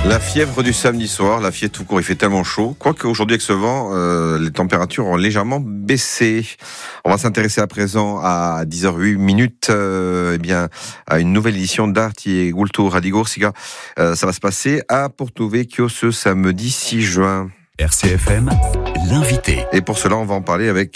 La fièvre du samedi soir, la fièvre tout court, il fait tellement chaud. Quoique aujourd'hui avec ce vent, les températures ont légèrement baissé. On va s'intéresser à présent à 10h08 à une nouvelle édition d'Arti e Cultura di Corsica. Ça va se passer à Porto Vecchio ce samedi 6 juin. RCFM, l'invité. Et pour cela, on va en parler avec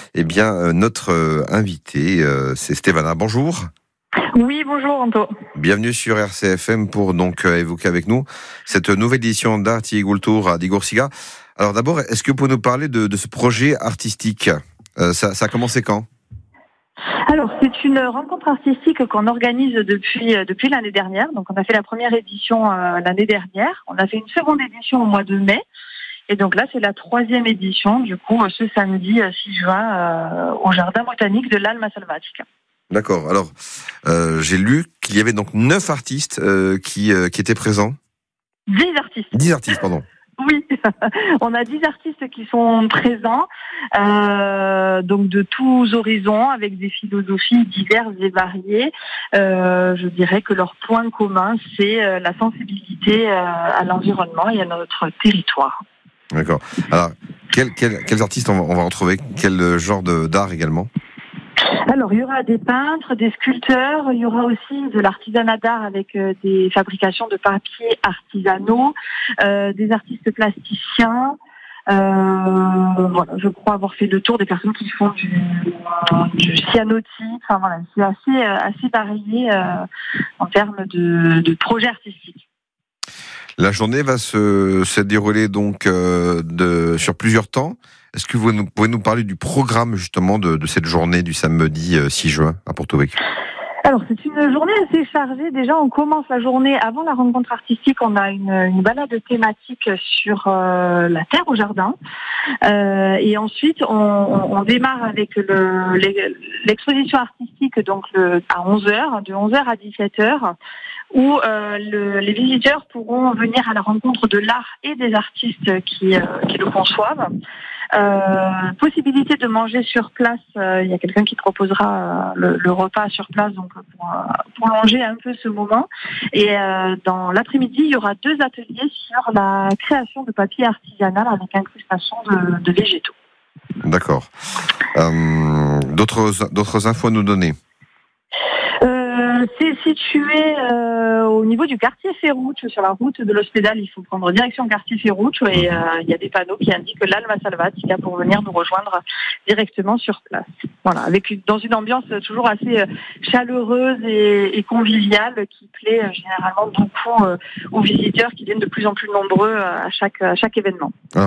notre invité, c'est Stéphana. Bonjour. Oui, bonjour Anto. Bienvenue sur RCFM pour donc évoquer avec nous cette nouvelle édition d'Arti e Cultura di Corsica. Alors d'abord, est-ce que vous pouvez nous parler de ce projet artistique ? Ça a commencé quand ? Alors, c'est une rencontre artistique qu'on organise depuis l'année dernière. Donc, on a fait la première édition l'année dernière. On a fait une seconde édition au mois de mai. Et donc là, c'est la troisième édition, du coup, ce samedi 6 juin, au Jardin botanique de l'Alma Salvatica. D'accord. Alors, j'ai lu qu'il y avait donc 9 artistes qui étaient présents. 10 artistes. 10 artistes, pardon. Oui, on a 10 artistes qui sont présents, donc de tous horizons, avec des philosophies diverses et variées. Je dirais que leur point commun, c'est la sensibilité à l'environnement et à notre territoire. D'accord. Alors, quels artistes on va retrouver ? Quel genre d'art également ? Alors, il y aura des peintres, des sculpteurs, il y aura aussi de l'artisanat d'art avec des fabrications de papier artisanaux, des artistes plasticiens. Voilà, je crois avoir fait le tour des personnes qui font du cyanotype. Enfin voilà, c'est assez varié en termes de projets artistiques. La journée va se dérouler donc sur plusieurs temps. Est-ce que vous pouvez nous parler du programme justement de cette journée du samedi 6 juin à Porto Vecchio ? Alors, c'est une journée assez chargée. Déjà, on commence la journée avant la rencontre artistique. On a une balade thématique sur la terre au jardin. Et ensuite, on démarre avec l'exposition artistique donc à 11h, de 11h à 17h, où les visiteurs pourront venir à la rencontre de l'art et des artistes qui le conçoivent. Possibilité de manger sur place. Il y a quelqu'un qui proposera le repas sur place, donc pour longer un peu ce moment. Et dans l'après-midi, il y aura 2 ateliers sur la création de papier artisanal avec incrustation de végétaux. D'accord. D'autres infos à nous donner ? C'est situé au niveau du quartier Ferruccio, sur la route de l'Hospedale. Il faut prendre direction quartier Ferruccio et il y a des panneaux qui indiquent l'Alma Salvatica pour venir nous rejoindre directement sur place. Voilà, dans une ambiance toujours assez chaleureuse et conviviale qui plaît généralement beaucoup aux visiteurs qui viennent de plus en plus nombreux à chaque événement.